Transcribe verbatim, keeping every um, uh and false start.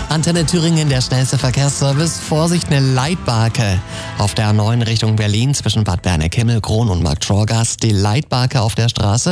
Antenne Thüringen, der schnellste Verkehrsservice. Vorsicht, eine Leitbarke auf der A neun Richtung Berlin zwischen Bad Berneck, Himmelkron und Markt Schorgast. Die Leitbarke auf der Straße.